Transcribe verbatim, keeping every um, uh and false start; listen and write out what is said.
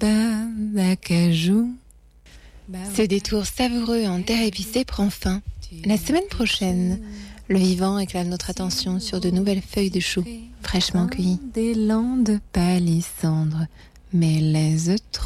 pas d'acajou. Ce détour savoureux en terre épicée prend fin. La semaine prochaine, le vivant réclame notre attention sur de nouvelles feuilles de chou fraîchement cueillies. Des landes palissandres, mais les